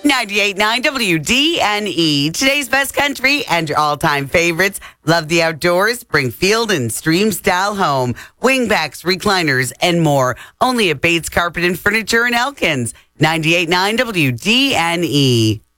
98.9 WDNE. Today's best country and your all-time favorites. Love the outdoors? Bring field and stream style home. Wingbacks, recliners, and more. Only at Bates Carpet and Furniture in Elkins. 98.9 WDNE.